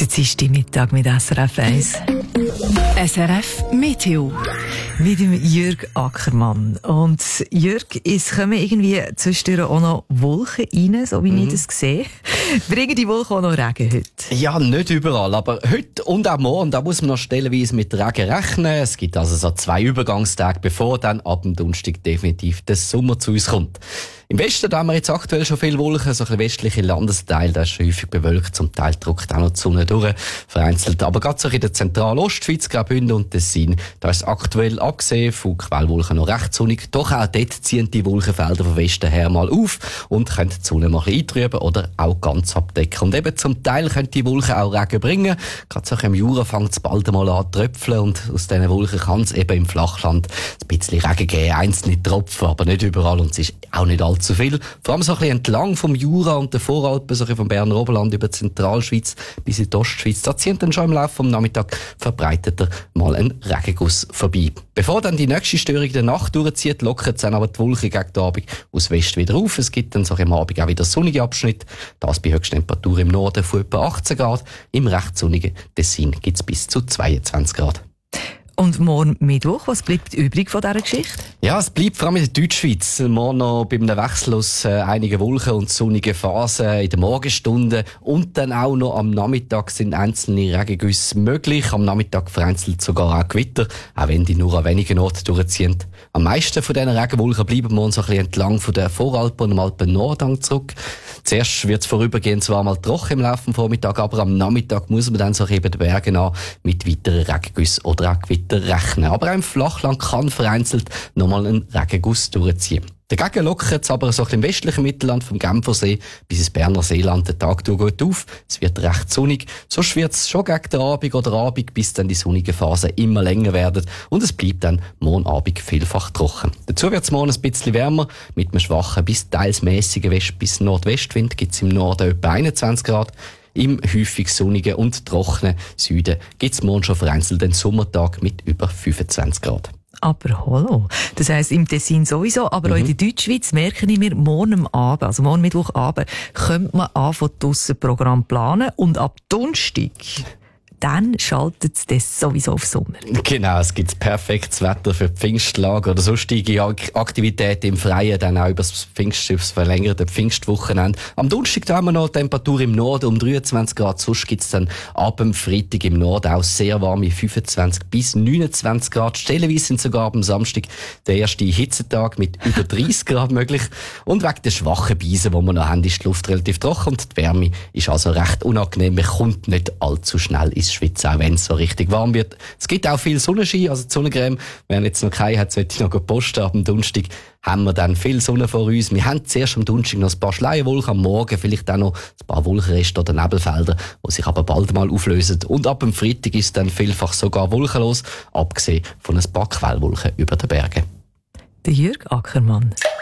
Der Dienstagmittag mit SRF 1. SRF Meteo. Mit dem Jürg Ackermann. Und Jürg, es kommen irgendwie zwischendurch auch noch Wolken rein, so wie ich das sehe. Bringen die Wolken auch noch Regen heute? Ja, nicht überall, aber heute und auch morgen, da muss man noch stellenweise mit Regen rechnen. Es gibt also so 2 Übergangstage, bevor dann ab dem Donnerstag definitiv der Sommer zu uns kommt. Im Westen, da haben wir jetzt aktuell schon viele Wolken, so ein westliche Landesteil, da ist schon häufig bewölkt, zum Teil drückt auch noch die Sonne durch, vereinzelt. Aber gerade so in der Zentralostschweiz, Graubünden und Tessin, da ist es aktuell, abgesehen von Quellwolken, noch recht sonnig. Doch auch dort ziehen die Wolkenfelder vom Westen her mal auf und können die Sonne mal ein bisschen eintrüben oder auch ganz abdecken. Und eben zum Teil können die Wolken auch Regen bringen. Gerade so im Jura fängt es bald mal an zu tröpfeln und aus diesen Wolken kann es eben im Flachland ein bisschen Regen geben. Einzelne Tropfen, aber nicht überall und es ist auch nicht allzu viel. Vor allem so ein bisschen entlang vom Jura und der Voralpen, so ein bisschen vom Berner Oberland über die Zentralschweiz bis in die Ostschweiz. Da zieht dann schon im Laufe des Nachmittags verbreiteter mal ein Regenguss vorbei. Bevor dann die nächste Störung der Nacht durchzieht, lockert es dann aber die Wolken gegen den Abend aus West wieder auf. Es gibt dann so am Abend auch wieder sonnige Abschnitte. Das bei Höchsttemperatur im Norden von etwa 18 Grad. Im recht sonnigen Tessin gibt es bis zu 22 Grad. Und morgen Mittwoch, was bleibt übrig von dieser Geschichte? Ja, es bleibt vor allem in der Deutschschweiz. Morgen noch bei einem Wechsel aus einigen Wolken und sonnigen Phasen in den Morgenstunden. Und dann auch noch am Nachmittag sind einzelne Regengüsse möglich. Am Nachmittag vereinzelt sogar auch Gewitter, auch wenn die nur an wenigen Orten durchziehen. Am meisten von diesen Regenwolken bleiben morgen so ein bisschen entlang von der Voralpen und dem Alpen-Nordhang zurück. Zuerst wird es vorübergehend zwar mal trocken im Laufe des Vormittags, aber am Nachmittag muss man dann so eben den Bergen an mit weiteren Regengüssen oder auch Gewitter rechnen. Aber auch im Flachland kann vereinzelt nochmal ein Regenguss durchziehen. Dagegen lockert es aber so im westlichen Mittelland vom Genfersee bis ins Berner Seeland den Tag durch gut auf. Es wird recht sonnig. Sonst wird es schon gegen den Abend bis dann die sonnigen Phasen immer länger werden. Und es bleibt dann morgen Abend vielfach trocken. Dazu wird es morgen ein bisschen wärmer. Mit einem schwachen bis teils mäßigen West- bis Nordwestwind gibt es im Norden etwa 21 Grad. Im häufig sonnigen und trockenen Süden gibt es morgen schon vereinzelt einen Sommertag mit über 25 Grad. Aber hallo. Das heisst, im Tessin sowieso, aber auch in der Deutschschweiz merke ich mir, morgen am Abend, also morgen Mittwochabend, könnte man anfangen, draussen Programm planen und ab Donnerstag dann schaltet es das sowieso auf Sommer. Genau, es gibt perfektes Wetter für Pfingstlager oder sonstige Aktivitäten im Freien, dann auch über das verlängerte Pfingstwochenende. Am Donnerstag haben wir noch Temperatur im Norden um 23 Grad, sonst gibt es dann ab dem Freitag im Norden auch sehr warme 25 bis 29 Grad. Stellenweise sind sogar am Samstag der erste Hitzetag mit über 30 Grad möglich. Und wegen der schwachen Beisen, die wir noch haben, ist die Luft relativ trocken und die Wärme ist also recht unangenehm. Man kommt nicht allzu schnell ins Schwitzen, auch wenn es so richtig warm wird. Es gibt auch viel Sonnenschein, also die Sonnencreme. Wer jetzt noch keine hat, sollte ich noch posten. Ab dem Donnerstag haben wir dann viel Sonne vor uns. Wir haben zuerst am Donnerstag noch ein paar Schleierwolken, am Morgen vielleicht auch noch ein paar Wolkenreste oder Nebelfelder, die sich aber bald mal auflösen. Und ab dem Freitag ist dann vielfach sogar wolkenlos, abgesehen von ein paar Quellwolken über den Bergen. Der Jürg Ackermann.